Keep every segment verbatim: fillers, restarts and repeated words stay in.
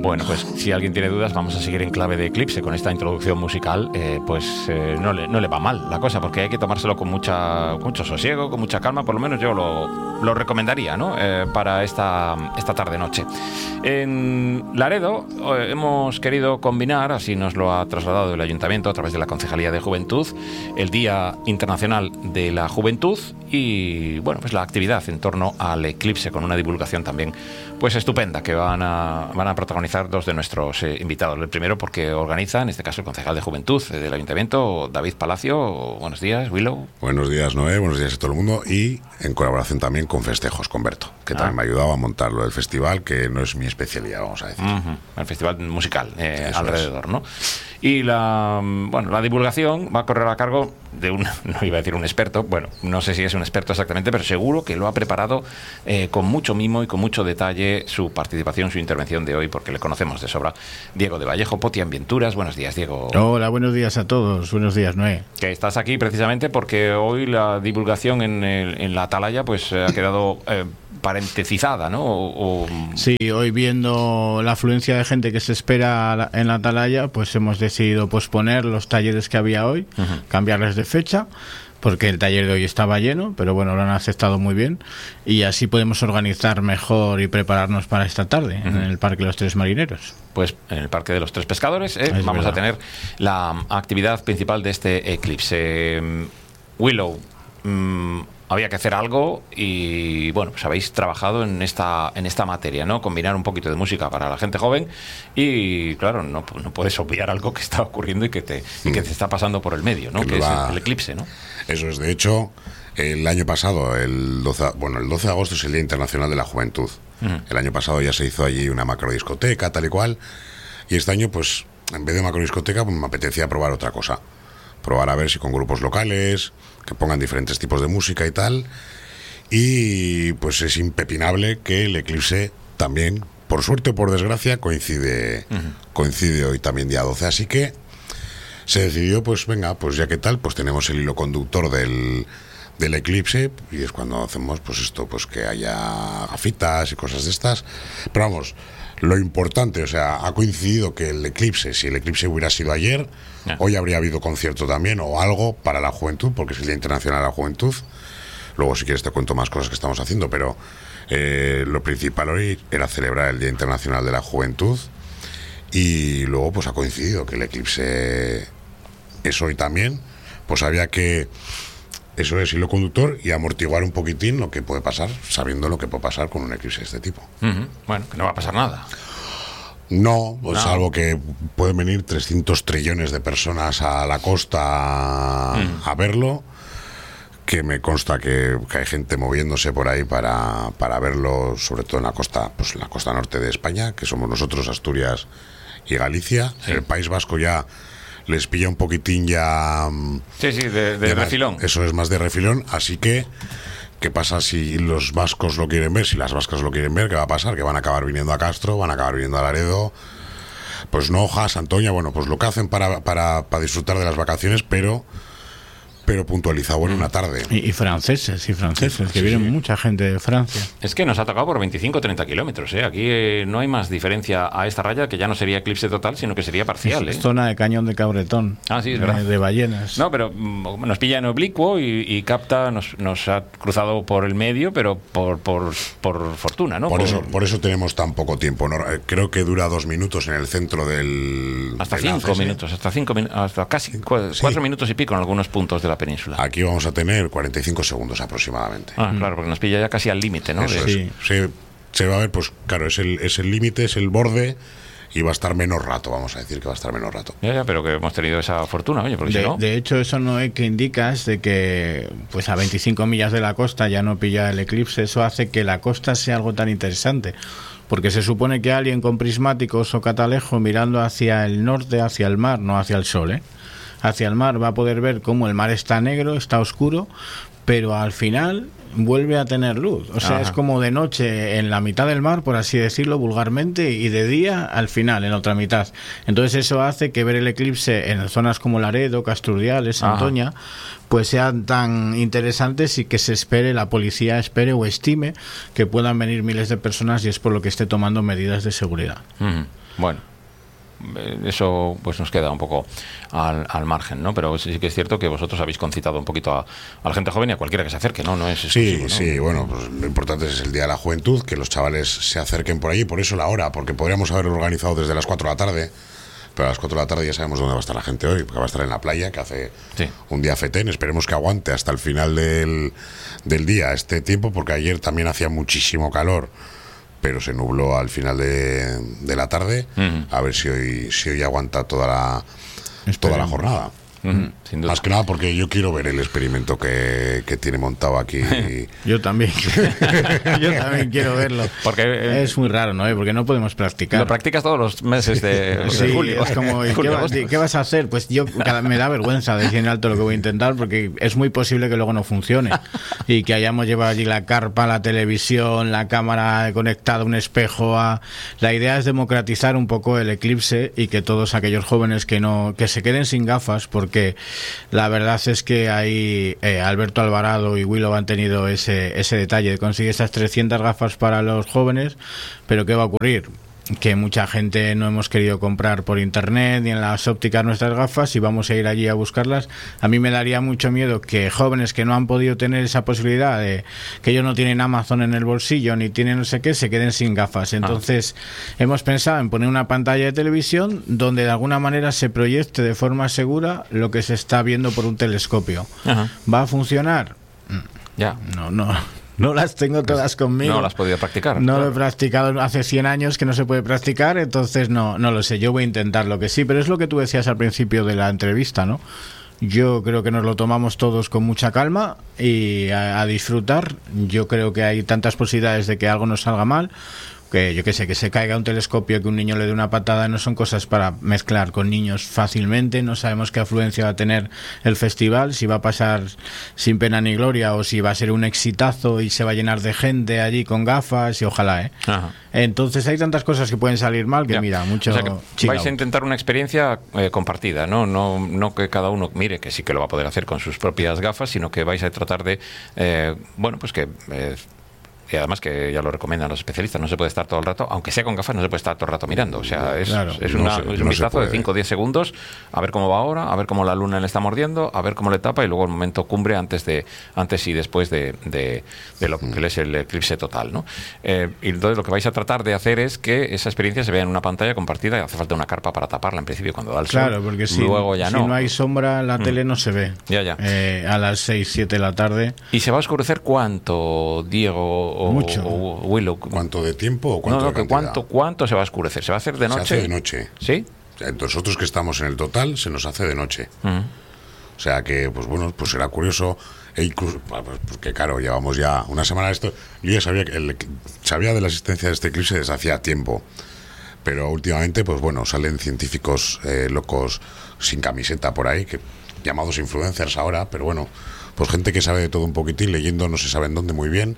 Bueno, pues si alguien tiene dudas, vamos a seguir en clave de Eclipse con esta introducción musical. Eh, pues eh, no, le, no le va mal la cosa, porque hay que tomárselo con mucha, con mucho sosiego, con mucha calma. Por lo menos yo lo, lo recomendaría, ¿no? Eh, para esta, esta tarde-noche. En Laredo eh, hemos querido combinar, así nos lo ha trasladado el Ayuntamiento a través de la Concejalía de Juventud, el Día Internacional de la Juventud y, bueno, pues la actividad en torno al eclipse, con una divulgación también pues estupenda que van a, van a protagonizar dos de nuestros eh, invitados. El primero porque organiza, en este caso, el concejal de Juventud eh, del Ayuntamiento, David Palacio. Buenos días, Willow. Buenos días, Noé, buenos días a todo el mundo, y en colaboración también con Festejos, con Berto, que ah. también me ha ayudado a montar lo del festival, que no es mi especialidad, vamos a decir. Uh-huh. El festival musical eh, alrededor, es. ¿no? Y la, bueno, la divulgación va a correr a cargo de un, no iba a decir un experto, bueno, no sé si es un experto exactamente, pero seguro que lo ha preparado eh, con mucho mimo y con mucho detalle su participación, su intervención de hoy, porque le conocemos de sobra. Diego de Vallejo, Poti Ambienturas. Buenos días, Diego. Hola, buenos días a todos. Buenos días, Noé. Que estás aquí precisamente porque hoy la divulgación en, el, en la Atalaya pues ha quedado eh, parentesizada, ¿no? O, o... Sí, hoy viendo la afluencia de gente que se espera en la Atalaya, pues hemos decidido posponer los talleres que había hoy, uh-huh. cambiarles de fecha, porque el taller de hoy estaba lleno, pero bueno, lo han aceptado muy bien y así podemos organizar mejor y prepararnos para esta tarde uh-huh. en el Parque de los Tres Marineros. Pues en el Parque de los Tres Pescadores eh, vamos verdad. a tener la actividad principal de este eclipse. Willow, mmm, había que hacer algo y bueno, pues habéis trabajado en esta en esta materia, ¿no? Combinar un poquito de música para la gente joven y claro, no, no puedes obviar algo que está ocurriendo y que te, y que te está pasando por el medio, ¿no? Que, que es va... el eclipse, ¿no? Eso es, de hecho, el año pasado, el doce, bueno, el doce de agosto es el Día Internacional de la Juventud. Uh-huh. El año pasado ya se hizo allí una macrodiscoteca, tal y cual, y este año, pues, en vez de macrodiscoteca, pues me apetecía probar otra cosa. Probar a ver si con grupos locales, que pongan diferentes tipos de música y tal, y pues es impepinable que el eclipse también, por suerte o por desgracia, coincide, uh-huh. coincide hoy también día doce, así que se decidió, pues venga, pues ya que tal, pues tenemos el hilo conductor del, del eclipse, y es cuando hacemos pues esto, pues que haya gafitas y cosas de estas, pero vamos, lo importante, o sea, ha coincidido que el eclipse, si el eclipse hubiera sido ayer, yeah. hoy habría habido concierto también o algo para la juventud, porque es el Día Internacional de la Juventud. Luego, si quieres, te cuento más cosas que estamos haciendo, pero eh, lo principal hoy era celebrar el Día Internacional de la Juventud, y luego pues ha coincidido que el eclipse es hoy también, pues había que, eso es, hilo conductor y amortiguar un poquitín lo que puede pasar, sabiendo lo que puede pasar con un eclipse de este tipo. Uh-huh. Bueno, que no va a pasar nada. No, pues no. Salvo que pueden venir trescientos trillones de personas a la costa uh-huh. a verlo, que me consta que, que hay gente moviéndose por ahí para, para verlo, sobre todo en la costa, pues en la costa norte de España, que somos nosotros, Asturias y Galicia. Sí. El País Vasco ya les pilla un poquitín ya... Sí, sí, de, de, de refilón. Eso es más de refilón, así que ¿qué pasa si los vascos lo quieren ver? Si las vascas lo quieren ver, ¿qué va a pasar? Que van a acabar viniendo a Castro, van a acabar viniendo a Laredo, pues Noja, Santoña, bueno, pues lo que hacen para, para, para disfrutar de las vacaciones, pero... pero puntualizado en una tarde. Y, y franceses, y franceses, sí, que sí, vienen sí. mucha gente de Francia. Es que nos ha tocado por veinticinco o treinta kilómetros, ¿eh? Aquí eh, no hay más diferencia a esta raya, que ya no sería eclipse total, sino que sería parcial. Es, ¿eh? es zona de Cañón de Cabretón. Ah, sí, es verdad. De, de ballenas. No, pero mm, nos pilla en oblicuo y, y capta, nos, nos ha cruzado por el medio, pero por, por, por fortuna, ¿no? Por, por... eso por eso tenemos tan poco tiempo, ¿no? Creo que dura dos minutos en el centro del... Hasta de cinco minutos, hasta cinco minutos, hasta casi sí. cuatro minutos y pico en algunos puntos de la península. Aquí vamos Vamos a tener cuarenta y cinco segundos aproximadamente. Ah, claro, porque nos pilla ya casi al límite, ¿no? Eso de... sí. Se, se va a ver, pues claro, es el es el límite, es el borde, y va a estar menos rato, vamos a decir que va a estar menos rato. Ya, ya, pero que hemos tenido esa fortuna, oye, porque de, si no... De hecho, eso no es que indicas de que pues a veinticinco millas de la costa ya no pilla el eclipse. Eso hace que la costa sea algo tan interesante, porque se supone que alguien con prismáticos o catalejo mirando hacia el norte, hacia el mar, no hacia el sol, ¿eh? Hacia el mar va a poder ver cómo el mar está negro, está oscuro, pero al final vuelve a tener luz. O sea, Ajá. es como de noche en la mitad del mar, por así decirlo, vulgarmente, y de día al final, en otra mitad. Entonces eso hace que ver el eclipse en zonas como Laredo, Casturdiales, Santoña, Ajá. pues sean tan interesantes y que se espere, la policía espere o estime que puedan venir miles de personas, y es por lo que esté tomando medidas de seguridad. Mm, bueno. Eso pues nos queda un poco al, al margen, ¿no? Pero sí que es cierto que vosotros habéis concitado un poquito a, a la gente joven y a cualquiera que se acerque, ¿no? No es sí, ¿no? sí, bueno, pues lo importante es el Día de la Juventud, que los chavales se acerquen por allí, por eso la hora, porque podríamos haberlo organizado desde las cuatro de la tarde, pero a las cuatro de la tarde ya sabemos dónde va a estar la gente hoy, porque va a estar en la playa, que hace sí. un día fetén. Esperemos que aguante hasta el final del, del día este tiempo, porque ayer también hacía muchísimo calor, pero se nubló al final de, de la tarde. Uh-huh. A ver si hoy si hoy aguanta toda la Esperemos. toda la jornada. Uh-huh. Sin duda. Más que nada porque yo quiero ver el experimento que, que tiene montado aquí. Yo también. Yo también quiero verlo. Porque eh, es muy raro, ¿no? Porque no podemos practicar. Lo practicas todos los meses de, sí, de julio. Es como, ¿qué, julio, va, ¿qué vas a hacer? Pues yo cada, me da vergüenza decir en alto lo que voy a intentar, porque es muy posible que luego no funcione y que hayamos llevado allí la carpa, la televisión, la cámara conectada, un espejo. A... La idea es democratizar un poco el eclipse y que todos aquellos jóvenes que no que se queden sin gafas, porque que la verdad es que ahí eh, Alberto Alvarado y Willow han tenido ese, ese detalle de conseguir esas trescientas gafas para los jóvenes, pero ¿qué va a ocurrir? Que mucha gente no hemos querido comprar por internet ni en las ópticas nuestras gafas y vamos a ir allí a buscarlas. A mí me daría mucho miedo que jóvenes que no han podido tener esa posibilidad, de que ellos no tienen Amazon en el bolsillo ni tienen no sé qué, se queden sin gafas. Entonces ah. hemos pensado en poner una pantalla de televisión donde de alguna manera se proyecte de forma segura lo que se está viendo por un telescopio. Ajá. ¿Va a funcionar? Ya. No, no. No las tengo todas conmigo. No las has podido practicar. No lo he practicado hace cien años que no se puede practicar, entonces no, no lo sé. Yo voy a intentar lo que sí, pero es lo que tú decías al principio de la entrevista, ¿no? Yo creo que nos lo tomamos todos con mucha calma y a, a disfrutar. Yo creo que hay tantas posibilidades de que algo nos salga mal, que yo que sé, que se caiga un telescopio, que un niño le dé una patada, no son cosas para mezclar con niños fácilmente. No sabemos qué afluencia va a tener el festival, si va a pasar sin pena ni gloria o si va a ser un exitazo y se va a llenar de gente allí con gafas, y ojalá, ¿eh? Ajá. Entonces hay tantas cosas que pueden salir mal que ya. mira, mucho. O sea que vais a intentar una experiencia eh, compartida, ¿no? No no que cada uno mire que sí que lo va a poder hacer con sus propias gafas, sino que vais a tratar de, eh, bueno, pues que... Eh, y además que ya lo recomiendan los especialistas, no se puede estar todo el rato, aunque sea con gafas, no se puede estar todo el rato mirando. O sea, es, claro, es, una, no se, es un no vistazo de cinco o diez segundos, a ver cómo va ahora, a ver cómo la luna le está mordiendo, a ver cómo le tapa, y luego el momento cumbre antes de antes y después de, de, de lo que es el eclipse total, ¿no? Eh, y entonces lo que vais a tratar de hacer es que esa experiencia se vea en una pantalla compartida, y hace falta una carpa para taparla en principio cuando da el sol. Claro, porque si, luego ya si no. no hay sombra, la mm. tele no se ve. Ya, ya. Eh, a las seis, siete de la tarde. ¿Y se va a oscurecer cuánto, Diego? O, Mucho. O, Willow. ¿Cuánto de tiempo o cuánto no, no, de que cuánto, ¿Cuánto se va a oscurecer? ¿Se va a hacer de noche? Se hace de noche. ¿Sí? Nosotros que estamos en el total, se nos hace de noche. Uh-huh. O sea que, pues bueno, pues será curioso. E incluso, porque claro, llevamos ya una semana de esto. Yo ya sabía, que el, sabía de la existencia de este eclipse desde hacía tiempo. Pero últimamente, pues bueno, salen científicos eh, locos sin camiseta por ahí, que llamados influencers ahora, pero bueno, pues gente que sabe de todo un poquitín, leyendo no se sabe en dónde muy bien.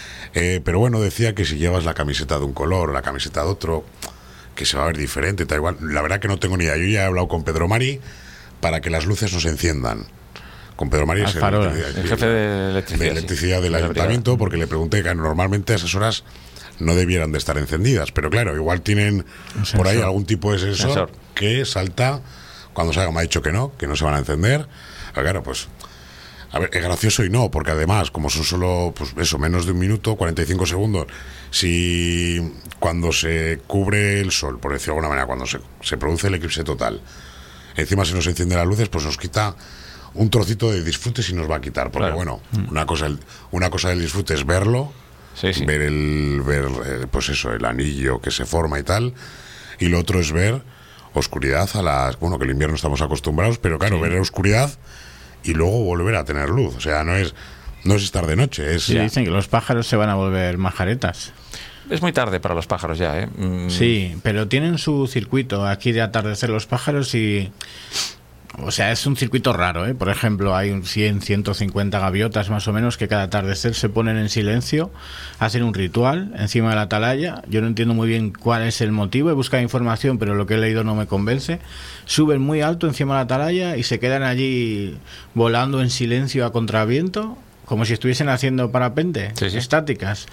Eh, pero bueno, decía que si llevas la camiseta de un color o la camiseta de otro, que se va a ver diferente, tal igual. La verdad que no tengo ni idea. Yo ya he hablado con Pedro Mari para que las luces no se enciendan. Con Pedro Mari es el, el, el jefe de electricidad, de electricidad sí, del ayuntamiento, porque le pregunté que normalmente a esas horas no debieran de estar encendidas. Pero claro, igual tienen por ahí algún tipo de sensor, sensor que salta cuando salga. Me ha dicho que no, que no se van a encender. Pero claro, pues... A ver, es gracioso y no, porque además, como son solo, pues eso, menos de un minuto, cuarenta y cinco segundos, si cuando se cubre el sol, por decirlo de alguna manera, cuando se, se produce el eclipse total, encima se nos encienden las luces, pues nos quita un trocito de disfrute, si nos va a quitar, porque claro. bueno, una cosa, una cosa del disfrute es verlo, sí, sí. ver el, ver, eh, pues eso, el anillo que se forma y tal, y lo otro es ver oscuridad a las, bueno, que el invierno estamos acostumbrados, pero claro, sí. ver la oscuridad y luego volver a tener luz. O sea, no es no es estar de noche. Es... Sí, dicen que los pájaros se van a volver majaretas. Es muy tarde para los pájaros ya, ¿eh? Mm. Sí, pero tienen su circuito aquí de atardecer los pájaros y... o sea, es un circuito raro, ¿eh? Por ejemplo, hay un cien, ciento cincuenta gaviotas más o menos que cada atardecer se ponen en silencio, hacen un ritual encima de la atalaya. Yo no entiendo muy bien cuál es el motivo, he buscado información, pero lo que he leído no me convence. Suben muy alto encima de la atalaya y se quedan allí volando en silencio a contraviento, como si estuviesen haciendo parapente, sí, sí. estáticas.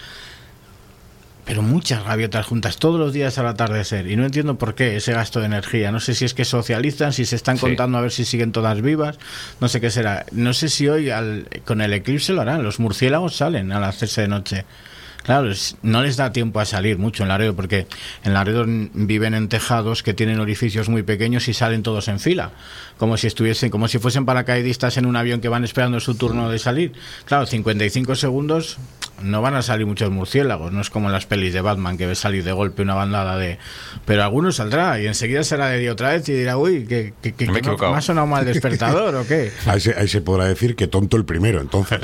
Pero muchas gaviotas juntas todos los días al atardecer, y no entiendo por qué ese gasto de energía. No sé si es que socializan, si se están sí. contando a ver si siguen todas vivas, no sé qué será. No sé si hoy al, con el eclipse lo harán. Los murciélagos salen al hacerse de noche. Claro, no les da tiempo a salir mucho en Laredo, porque en Laredo viven en tejados que tienen orificios muy pequeños y salen todos en fila, como si estuviesen, como si fuesen paracaidistas en un avión que van esperando su turno de salir. Claro, cincuenta y cinco segundos no van a salir muchos murciélagos, no es como en las pelis de Batman que ves salir de golpe una bandada de... Pero algunos saldrá y enseguida será de día otra vez y dirá, uy, que, que, que, me, que me ha sonado mal el despertador o qué. Ahí se, ahí se podrá decir que tonto el primero, entonces.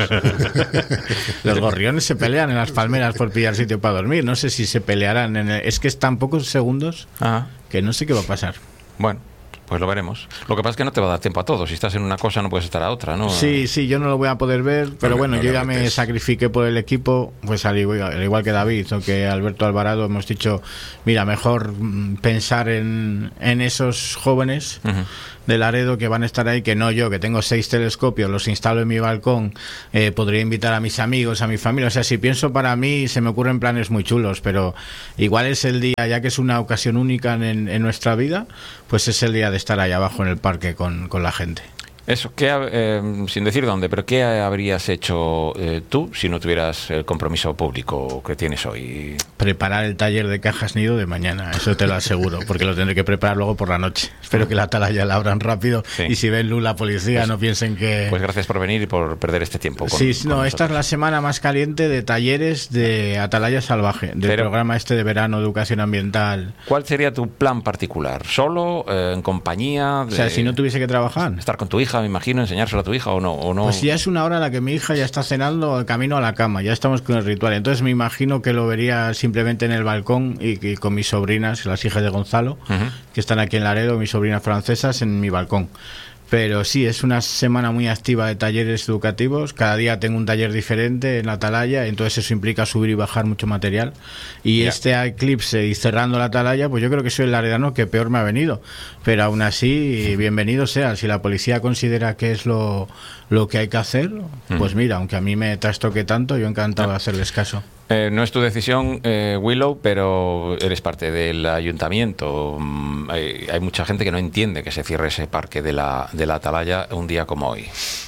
Los gorriones se pelean en las palmeras por pillar sitio para dormir. No sé si se pelearán en el... Es que es tan pocos segundos Ajá. que no sé qué va a pasar. Bueno, pues lo veremos. Lo que pasa es que no te va a dar tiempo a todo. Si estás en una cosa no puedes estar a otra, ¿no? Sí, sí, yo no lo voy a poder ver, pero no, bueno, no yo ya me sacrifiqué por el equipo, pues al igual, al igual que David o que Alberto Alvarado, hemos dicho, mira, mejor pensar en, en esos jóvenes uh-huh. de Laredo que van a estar ahí, que no yo, que tengo seis telescopios, los instalo en mi balcón, eh, podría invitar a mis amigos, a mi familia. O sea, si pienso para mí, se me ocurren planes muy chulos, pero igual es el día, ya que es una ocasión única en, en nuestra vida, pues es el día de estar ahí abajo en el parque con, con la gente. Eso, ¿qué, eh, sin decir dónde, pero qué habrías hecho eh, tú si no tuvieras el compromiso público que tienes hoy? Preparar el taller de cajas nido de mañana, eso te lo aseguro, porque lo tendré que preparar luego por la noche. Espero que la atalaya la abran rápido sí. y si ven luz la policía pues, no piensen que... Pues gracias por venir y por perder este tiempo. Con, sí, con no, nosotros. Esta es la semana más caliente de talleres de atalaya salvaje, del pero, programa este de verano, educación ambiental. ¿Cuál sería tu plan particular? ¿Solo, eh, en compañía? De... O sea, si no tuviese que trabajar. Estar con tu hija, me imagino, enseñárselo a tu hija o no, o no. Pues ya es una hora en la que mi hija ya está cenando al camino a la cama, ya estamos con el ritual, entonces me imagino que lo vería simplemente en el balcón y, y con mis sobrinas, las hijas de Gonzalo, uh-huh. que están aquí en Laredo, mis sobrinas francesas, en mi balcón. Pero sí, es una semana muy activa de talleres educativos. Cada día tengo un taller diferente en la atalaya, entonces eso implica subir y bajar mucho material. Y yeah. este eclipse y cerrando la atalaya, pues yo creo que soy el laredano que peor me ha venido. Pero aún así, bienvenido sea. Si la policía considera que es lo, lo que hay que hacer, mm. pues mira, aunque a mí me trastoque tanto, yo encantado de hacerles caso. Eh, no es tu decisión, eh, Willow, pero eres parte del ayuntamiento. Hay, hay mucha gente que no entiende que se cierre ese parque de la, de la atalaya un día como hoy.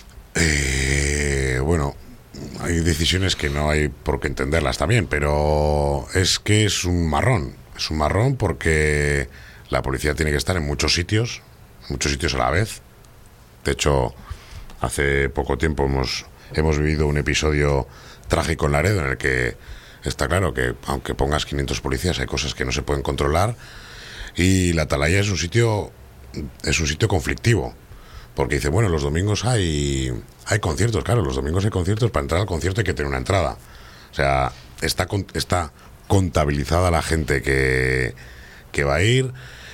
Eh, bueno, hay decisiones que no hay por qué entenderlas también, pero es que es un marrón. Es un marrón porque la policía tiene que estar en muchos sitios, muchos sitios a la vez. De hecho, hace poco tiempo hemos, hemos vivido un episodio trágico en Laredo en el que está claro que aunque pongas quinientos policías hay cosas que no se pueden controlar, y la atalaya es un sitio es un sitio conflictivo porque dice, bueno, los domingos hay hay conciertos, claro, los domingos hay conciertos, para entrar al concierto hay que tener una entrada, o sea, está está contabilizada la gente que que va a ir,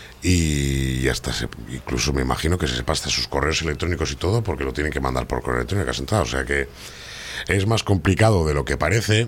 y hasta se, incluso me imagino que se sepa hasta sus correos electrónicos y todo, porque lo tienen que mandar por correo electrónico a entrada, o sea que es más complicado de lo que parece.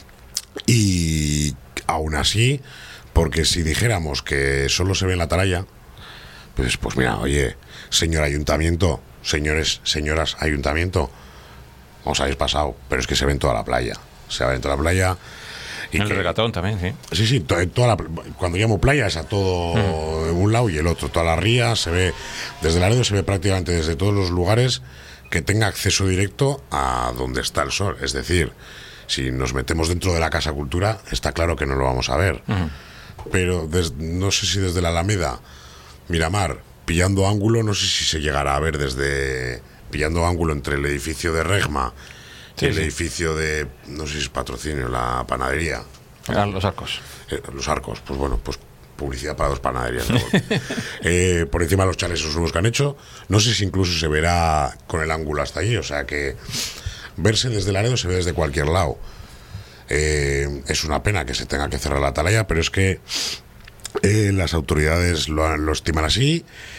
Y aún así, porque si dijéramos que solo se ve en la atalaya, pues, pues mira, oye, señor ayuntamiento, señores, señoras ayuntamiento, os habéis pasado, pero es que se ve en toda la playa, se ve en toda la playa. Y en el que, regatón también, sí. Sí, sí, to, toda la, cuando llamo playa es a todo mm. de un lado y el otro, toda la ría, se ve, desde Laredo se ve prácticamente desde todos los lugares que tenga acceso directo a donde está el sol. Es decir, si nos metemos dentro de la Casa Cultura, está claro que no lo vamos a ver. Uh-huh. Pero des, no sé si desde la Alameda, Miramar, pillando ángulo, no sé si se llegará a ver desde... Pillando ángulo entre el edificio de Regma sí, y el sí. edificio de... No sé si es Patrocinio, la panadería. Ah, los Arcos. Eh, los Arcos, pues bueno, pues... publicidad para dos panaderías. eh, por encima de los chales esos nuevos que han hecho, no sé si incluso se verá con el ángulo hasta allí, o sea que verse desde Laredo se ve desde cualquier lado. Eh, es una pena que se tenga que cerrar la atalaya, pero es que eh, las autoridades lo, lo estiman así,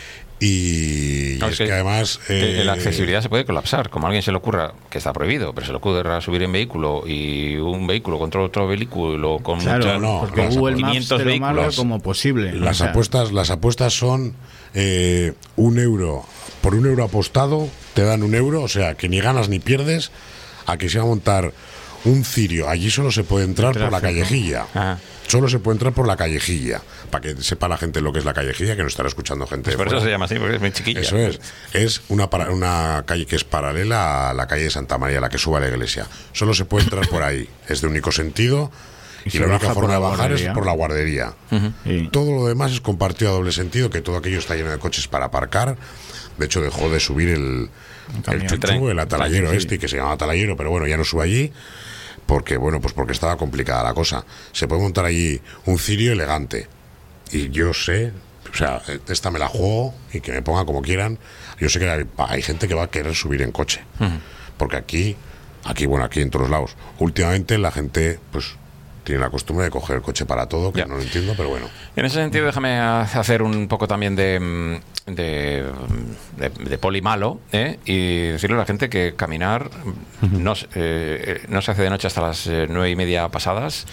Y, No, y es es que- que además... Que eh, la accesibilidad se puede colapsar, como a alguien se le ocurra, que está prohibido, pero se le ocurra subir en vehículo y un vehículo contra otro vehículo con Claro, muchas- no, porque las Google Maps quinientos te lo marca vehículos. como posible. Las O sea, apuestas, las apuestas son eh, un euro. Por un euro apostado te dan un euro, o sea que ni ganas ni pierdes. A que se va a montar un cirio. Allí solo se puede entrar por la Tráfico. callejilla. Ajá. Solo se puede entrar por la callejilla. Para que sepa la gente lo que es la callejilla, que no estará escuchando gente. Pues de por eso fuera. se llama así, porque es muy chiquilla. Eso es. Es una, para- una calle que es paralela a la calle de Santa María, la que sube a la iglesia. Solo se puede entrar por ahí. Es de único sentido. Y Y, se la única baja por forma de la bajar guardería. es por la guardería. sí. Todo lo demás es compartido a doble sentido, que todo aquello está lleno de coches para aparcar. De hecho, dejó de subir el, el camión. chuchu, el atalayero Sí. este, que se llama atalayero, pero bueno, ya no sube allí. Porque, bueno, pues porque estaba complicada la cosa. Se puede montar allí un cirio elegante. Y yo sé, o sea, esta me la juego y que me pongan como quieran. Yo sé que hay, hay gente que va a querer subir en coche. Porque aquí, aquí, bueno, aquí en todos lados. Últimamente la gente, pues, tiene la costumbre de coger el coche para todo, que Ya. no lo entiendo, pero bueno. En ese sentido, déjame hacer un poco también de, mm, de, de, de poli malo, ¿eh? Y decirle a la gente que caminar no, se- eh, no se hace de noche hasta las eh, nueve y media pasadas,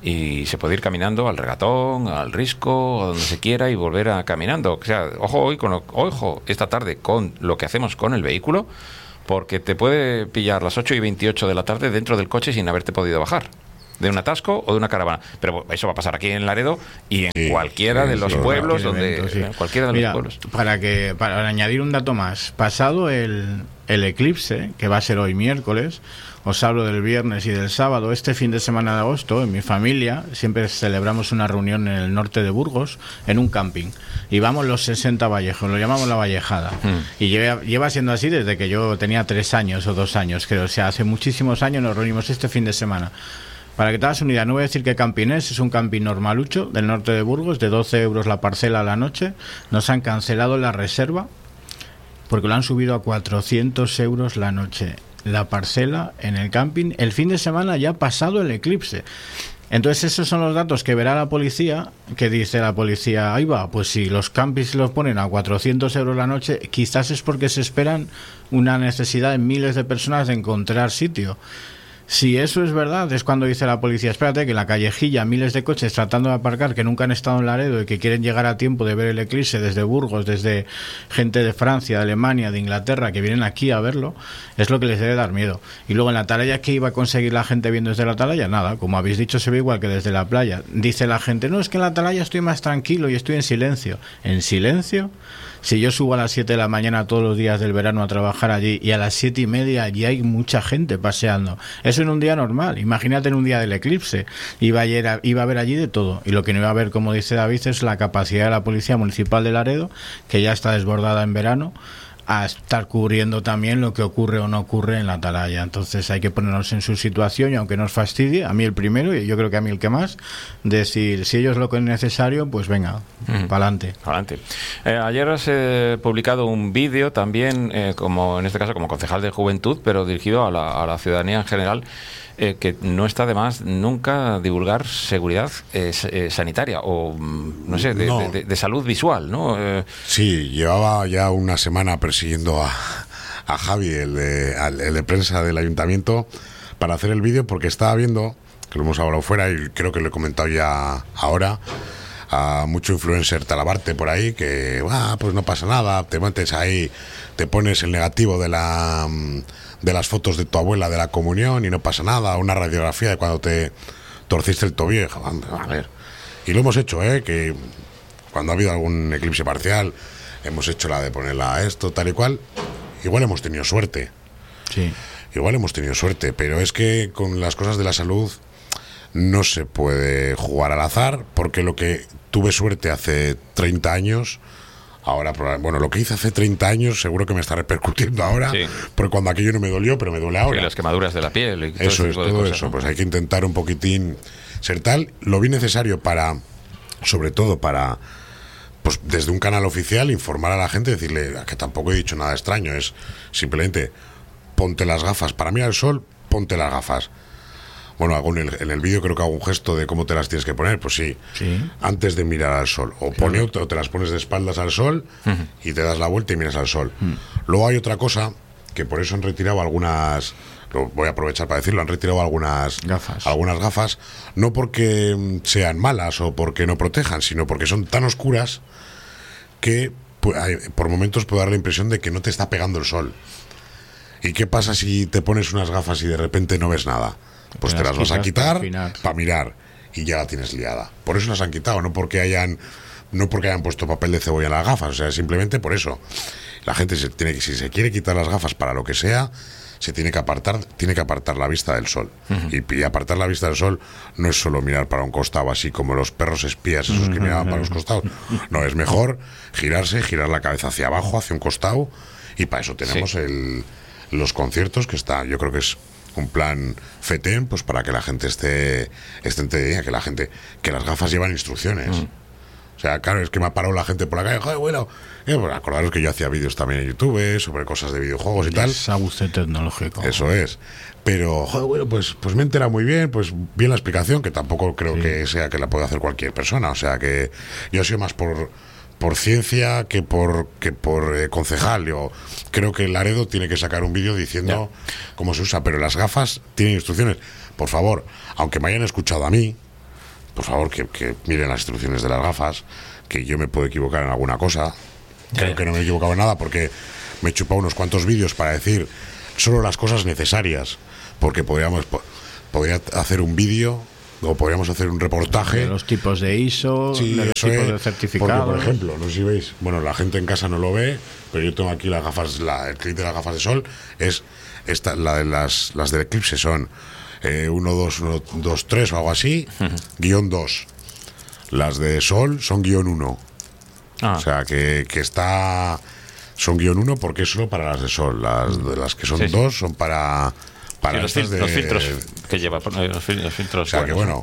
y se puede ir caminando al Regatón, al Risco, a donde se quiera, y volver a caminando. O sea, ojo hoy con lo- ojo esta tarde con lo que hacemos con el vehículo, porque te puede pillar las ocho y veintiocho de la tarde dentro del coche sin haberte podido bajar. De un atasco o de una caravana. Pero eso va a pasar aquí en Laredo y en Sí, cualquiera sí, de sí, los sí, pueblos, cualquier donde evento, sí. en cualquiera de Mira, los pueblos. Para que para añadir un dato más, pasado el, el eclipse, que va a ser hoy miércoles, os hablo del viernes y del sábado, este fin de semana de agosto, en mi familia, siempre celebramos una reunión en el norte de Burgos, en un camping. Y vamos los sesenta vallejos, lo llamamos la Vallejada. Y lleva, lleva siendo así desde que yo tenía tres años o dos años, creo. O sea, hace muchísimos años nos reunimos este fin de semana. Para que te hagas una idea, no voy a decir qué camping es, es un camping normalucho del norte de Burgos, de doce euros la parcela a la noche. Nos han cancelado la reserva porque lo han subido a cuatrocientos euros la noche. La parcela en el camping, el fin de semana ya ha pasado el eclipse. Entonces esos son los datos que verá la policía, que dice la policía, ahí va, pues si los campings los ponen a cuatrocientos euros la noche, quizás es porque se esperan una necesidad de miles de personas de encontrar sitio. Si eso es verdad, es cuando dice la policía, espérate que en la callejilla miles de coches tratando de aparcar que nunca han estado en Laredo y que quieren llegar a tiempo de ver el eclipse desde Burgos, desde gente de Francia, de Alemania, de Inglaterra, que vienen aquí a verlo, es lo que les debe dar miedo. Y luego en la atalaya, ¿qué iba a conseguir la gente viendo desde la atalaya? Nada, como habéis dicho, se ve igual que desde la playa. Dice la gente, no, es que en la atalaya estoy más tranquilo y estoy en silencio. ¿En silencio? Si yo subo a las siete de la mañana todos los días del verano a trabajar allí y a las siete y media allí hay mucha gente paseando. Eso en un día normal. Imagínate en un día del eclipse. Iba a, ir a, iba a haber allí de todo. Y lo que no iba a haber, como dice David, es la capacidad de la Policía Municipal de Laredo, que ya está desbordada en verano, a estar cubriendo también lo que ocurre o no ocurre en la atalaya. Entonces hay que ponernos en su situación y aunque nos fastidie, a mí el primero y yo creo que a mí el que más, decir, si ellos lo que es necesario, pues venga, Ujú. para adelante. Adelante. Eh, ayer has eh, publicado un vídeo también, eh, como en este caso como concejal de Juventud, pero dirigido a la, a la ciudadanía en general, eh, que no está de más nunca divulgar seguridad eh, s- eh, sanitaria o, mm, no sé, de, No. de- de- de salud visual, ¿no? Eh, Sí, llevaba ya una semana persiguiendo a, a Javi, el de, al- el de prensa del ayuntamiento, para hacer el vídeo porque estaba viendo, que lo hemos hablado fuera y creo que lo he comentado ya ahora, a mucho influencer talabarte por ahí que, ah, pues no pasa nada, te metes ahí, te pones el negativo de la mm, de las fotos de tu abuela de la comunión y no pasa nada, una radiografía de cuando te torciste el tobillo. A ver, y lo hemos hecho, ¿eh? Que cuando ha habido algún eclipse parcial hemos hecho la de ponerla a esto, tal y cual. Igual hemos tenido suerte, Sí. igual hemos tenido suerte, pero es que con las cosas de la salud no se puede jugar al azar, porque lo que tuve suerte hace treinta años, ahora, proba- bueno, lo que hice hace treinta años seguro que me está repercutiendo ahora, Sí. porque cuando aquello no me dolió, pero me duele sí, ahora. las quemaduras de la piel y todo Eso ese es, tipo de todo cosas, eso. ¿no? Pues hay que intentar un poquitín ser tal. Lo vi necesario para, sobre todo para, pues desde un canal oficial, informar a la gente, decirle que tampoco he dicho nada extraño, es simplemente ponte las gafas. Para mirar el sol, ponte las gafas. Bueno, hago en el, en el vídeo creo que hago un gesto de cómo te las tienes que poner. Pues sí, Sí. antes de mirar al sol. O, pone, o te las pones de espaldas al sol uh-huh. y te das la vuelta y miras al sol. Uh-huh. Luego hay otra cosa que por eso han retirado algunas... Lo voy a aprovechar para decirlo, han retirado algunas gafas. algunas gafas, no porque sean malas o porque no protejan, sino porque son tan oscuras que por momentos puede dar la impresión de que no te está pegando el sol. ¿Y qué pasa si te pones unas gafas y de repente no ves nada? Pues te, te las vas a quitar para, para mirar y ya la tienes liada. Por eso las han quitado, no porque hayan no porque hayan puesto papel de cebolla en las gafas, o sea, simplemente por eso. La gente se tiene, si se quiere quitar las gafas para lo que sea, se tiene que apartar, tiene que apartar la vista del sol. Uh-huh. y, y apartar la vista del sol no es solo mirar para un costado, así como los perros espías esos que miraban para los costados. No, es mejor girarse, girar la cabeza hacia abajo, hacia un costado, y para eso tenemos sí. el, los conciertos, que está, yo creo que es un plan FETEN, pues para que la gente esté, esté entendida, que la gente, que las gafas llevan instrucciones. Uh-huh. O sea, claro, es que me ha parado la gente por la calle, joder, bueno, eh, bueno, acordaros que yo hacía vídeos también en YouTube sobre cosas de videojuegos y tal. Es abuso tecnológico. Eso es. Pero, joder, bueno, pues, pues me he enterado muy bien, pues bien la explicación, que tampoco creo sí. que sea que la pueda hacer cualquier persona. O sea, que yo he sido más por, por ciencia que por que por eh, concejal. Yo creo que Laredo tiene que sacar un vídeo diciendo yeah. cómo se usa, pero las gafas tienen instrucciones. Por favor, aunque me hayan escuchado a mí, por favor, que, que miren las instrucciones de las gafas, que yo me puedo equivocar en alguna cosa. Creo sí. que no me he equivocado en nada porque me he chupado unos cuantos vídeos para decir solo las cosas necesarias, porque podríamos podría hacer un vídeo o podríamos hacer un reportaje de los tipos de I S O, sí, de los tipos es, de certificado. Porque, por ejemplo, no sé si veis, bueno, la gente en casa no lo ve, pero yo tengo aquí las gafas, la, el clip de las gafas de sol es esta, la de las las del Eclipse son Eh, uno, dos, uno, dos, tres o algo así, uh-huh. guión dos. Las de Sol son guión uno. Ah. O sea, que, que está... Son guión uno porque es solo para las de Sol. Las de las que son sí, dos sí. son para... para sí, los, fil- de, los filtros que lleva, los filtros. O sea, buenos. que bueno,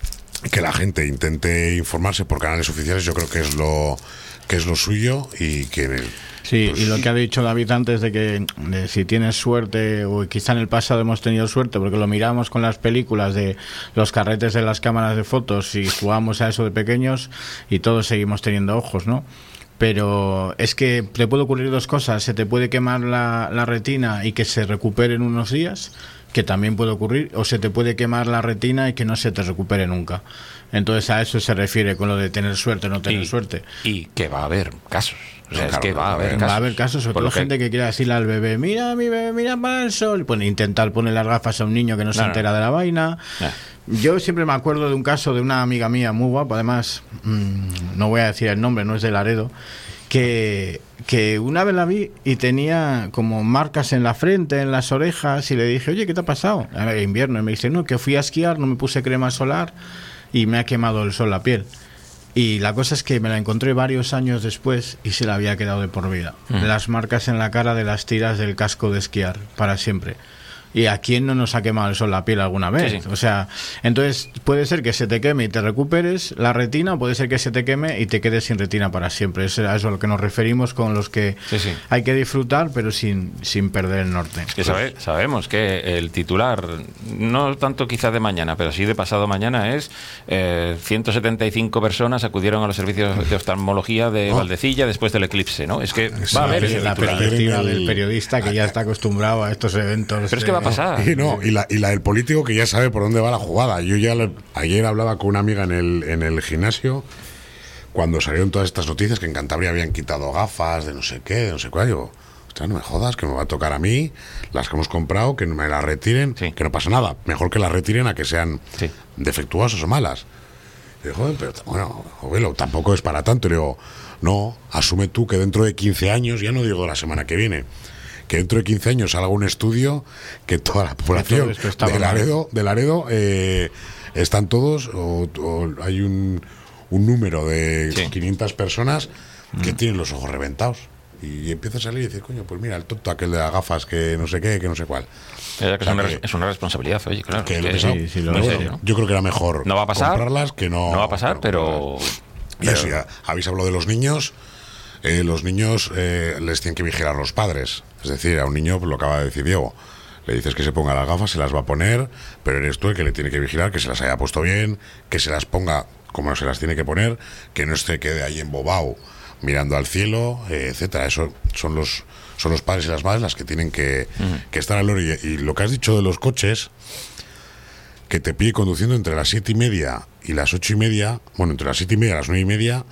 que la gente intente informarse por canales oficiales, yo creo que es lo que es lo suyo y que... Sí, pues, y lo que ha dicho David antes de que de si tienes suerte, o quizá en el pasado hemos tenido suerte, porque lo miramos con las películas de los carretes de las cámaras de fotos y jugamos a eso de pequeños y todos seguimos teniendo ojos, ¿no? Pero es que te puede ocurrir dos cosas, se te puede quemar la, la retina y que se recupere en unos días, que también puede ocurrir, o se te puede quemar la retina y que no se te recupere nunca. Entonces a eso se refiere con lo de tener suerte o no tener y, suerte. Y que va a haber casos. O sea, claro, es que va a haber casos. Va a haber casos, sobre todo que... gente que quiera decirle al bebé, mira, mi bebé, mira para el sol. Pues intentar poner las gafas a un niño que no, no se entera no. de la vaina. No. Yo siempre me acuerdo de un caso de una amiga mía muy guapa, además, mmm, no voy a decir el nombre, no es de Laredo, que, que una vez la vi y tenía como marcas en la frente, en las orejas, y le dije, oye, ¿qué te ha pasado? Era invierno, y me dice, no, que fui a esquiar, no me puse crema solar y me ha quemado el sol la piel. Y la cosa es que me la encontré varios años después y se la había quedado de por vida. Mm. Las marcas en la cara de las tiras del casco de esquiar, para siempre. ¿Y a quién no nos ha quemado el sol la piel alguna vez? Sí, sí. O sea, entonces puede ser que se te queme y te recuperes la retina, o puede ser que se te queme y te quedes sin retina para siempre. Es a eso a lo que nos referimos con los que sí, sí. hay que disfrutar, pero sin, sin perder el norte. Que sabe, sabemos que el titular, no tanto quizás de mañana, pero sí de pasado mañana, es eh, ciento setenta y cinco personas acudieron a los servicios de oftalmología de oh. Valdecilla después del eclipse, ¿no? Es que sí, va a haber es la perspectiva el... del periodista que ya está acostumbrado a estos eventos. Pero es que va a pasar. Y no, y la, y la del político que ya sabe por dónde va la jugada. Yo ya le, ayer hablaba con una amiga en el, en el gimnasio cuando salieron todas estas noticias que en Cantabria habían quitado gafas de no sé qué, de no sé cuál. Yo, ostras, no me jodas, que me va a tocar a mí las que hemos comprado, que me las retiren, sí. que no pasa nada. Mejor que las retiren a que sean sí. defectuosas o malas. Y digo, joder, pero bueno, abuelo, tampoco es para tanto. Y le digo, no, asume tú que dentro de quince años, ya no digo la semana que viene, que dentro de quince años salga un estudio que toda la población de Laredo, de Laredo eh, están todos, o, o hay un, un número de sí. quinientas personas que mm. tienen los ojos reventados. Y empieza a salir y dice, coño, pues mira, el tonto aquel de las gafas que no sé qué, que no sé cuál. Es, que o sea, es, una, que, es una responsabilidad, oye, claro. Que que, que sí, sí, lo bueno, ¿no? Yo creo que era mejor no va a pasar, comprarlas que no... No va a pasar, pero... Y eso ya, habéis hablado de los niños... Eh, los niños eh, les tienen que vigilar los padres. Es decir, a un niño, lo acaba de decir Diego, Le dices que se ponga las gafas, se las va a poner, pero eres tú el que le tiene que vigilar que se las haya puesto bien, que se las ponga como se las tiene que poner, que no se quede ahí embobado mirando al cielo, eh, etcétera. Eso son los son los padres y las madres las que tienen que, uh-huh. que estar al loro. Y, y lo que has dicho de los coches, que te pide conduciendo entre las siete y media y las ocho y media, bueno, entre las siete y media y las nueve y media,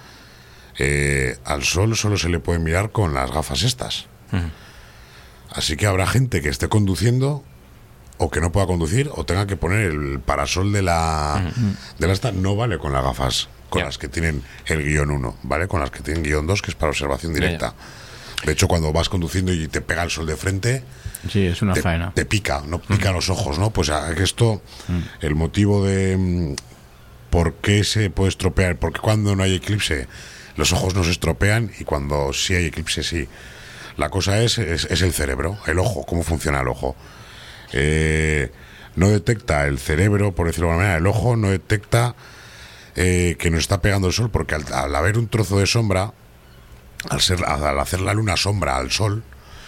eh, al sol solo se le puede mirar con las gafas estas. Uh-huh. Así que habrá gente que esté conduciendo o que no pueda conducir o tenga que poner el parasol de la uh-huh. de la esta. No vale con las gafas con yeah. las que tienen el guión uno, ¿vale? Con las que tienen guión dos, que es para observación directa. Yeah. De hecho, cuando vas conduciendo y te pega el sol de frente, sí, es una te, faena. Te pica, no pica uh-huh. los ojos, ¿no? Pues a, que esto, uh-huh. el motivo de por qué se puede estropear, porque cuando no hay eclipse los ojos no se estropean y cuando sí hay eclipse sí. La cosa es, es, es el cerebro, el ojo, cómo funciona el ojo. Eh, no detecta el cerebro, por decirlo de alguna manera, el ojo no detecta eh, que nos está pegando el sol, porque al, al haber un trozo de sombra, al, ser, al hacer la luna sombra al sol,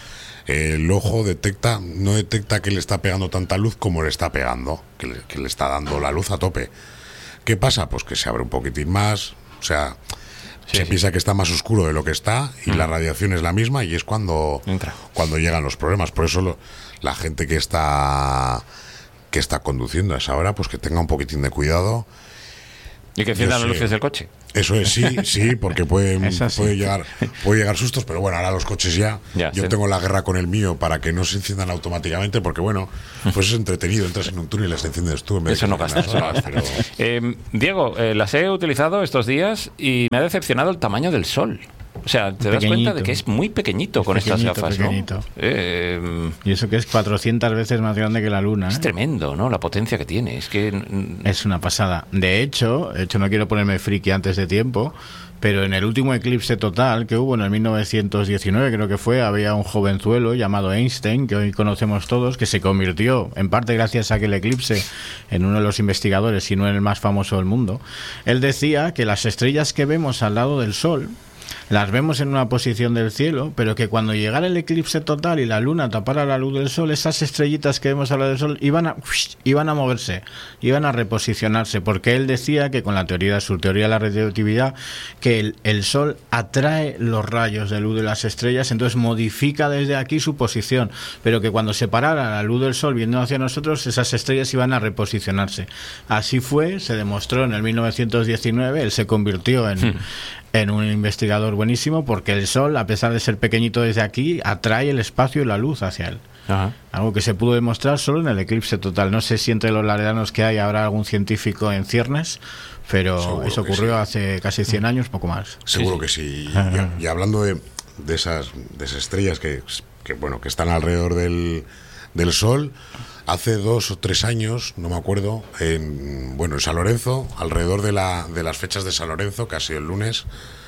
eh, el ojo detecta, no detecta que le está pegando tanta luz como le está pegando, que le, que le está dando la luz a tope. ¿Qué pasa? Pues que se abre un poquitín más, o sea, sí, se sí. piensa que está más oscuro de lo que está y mm. la radiación es la misma y es cuando, cuando llegan los problemas. Por eso lo, la gente que está que está conduciendo a esa hora, pues que tenga un poquitín de cuidado. Y que enciendan las luces del coche. Eso es, sí, sí, porque puede, puede, llegar, puede llegar sustos, pero bueno, ahora los coches ya, ya yo sí. tengo la guerra con el mío para que no se enciendan automáticamente, porque bueno, pues es entretenido, entras en un túnel y las enciendes tú en vez eso de no gasta, eso no gasta. Pero... eh, Diego, eh, las he utilizado estos días y me ha decepcionado el tamaño del sol. O sea, te das cuenta de que es muy pequeñito es con estas gafas, pequeñito. ¿no? Eh, y eso que es cuatrocientas veces más grande que la luna. Es ¿eh? tremendo, ¿no? La potencia que tiene. Es que es una pasada. De hecho, de hecho no quiero ponerme friki antes de tiempo, pero en el último eclipse total que hubo en el mil novecientos diecinueve, creo que fue, había un jovenzuelo llamado Einstein, que hoy conocemos todos, que se convirtió, en parte gracias a aquel eclipse, en uno de los investigadores, si no en el más famoso del mundo. Él decía que las estrellas que vemos al lado del Sol las vemos en una posición del cielo, pero que cuando llegara el eclipse total y la luna tapara la luz del sol, esas estrellitas que vemos al lado del sol iban a, iban a moverse, iban a reposicionarse, porque él decía que con la teoría, su teoría de la relatividad, que el, el sol atrae los rayos de luz de las estrellas, entonces modifica desde aquí su posición, pero que cuando se parara la luz del sol viendo hacia nosotros, esas estrellas iban a reposicionarse. Así fue, se demostró en el mil novecientos diecinueve, él se convirtió en... Hmm. en un investigador buenísimo, porque el sol, a pesar de ser pequeñito desde aquí, atrae el espacio y la luz hacia él. Ajá. Algo que se pudo demostrar solo en el eclipse total. No sé si entre los laredanos que hay habrá algún científico en ciernes, pero seguro eso ocurrió sí. hace casi cien años, poco más. Seguro sí, sí. que sí. Y, y hablando de, de, esas, de esas estrellas que, que, bueno, que están alrededor del, del sol, hace dos o tres años, no me acuerdo, en, bueno, en San Lorenzo, alrededor de, la, de las fechas de San Lorenzo, que ha sido el lunes,